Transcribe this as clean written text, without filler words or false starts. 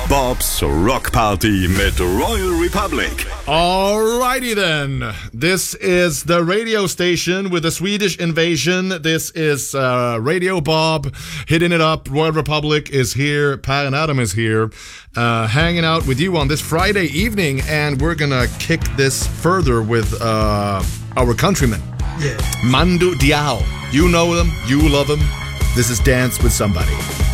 Bob's Rock Party mit Royal Republic. Alrighty then. This is the radio station with the Swedish invasion. This is Radio Bob hitting it up. Royal Republic is here. Per and Adam is here. Hanging out with you on this Friday evening. And we're going to kick this further with our countrymen. Yeah. Mando Diao. You know them. You love them. This is Dance with Somebody.